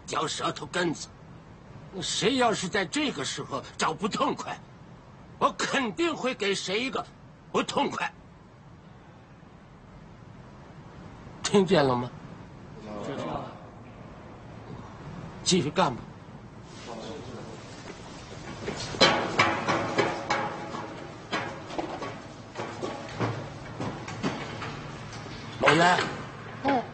嚼舌头根子。谁要是在这个时候找不痛快，我肯定会给谁一个不痛快。听见了吗？知道了。继续干吧。老袁。 哎。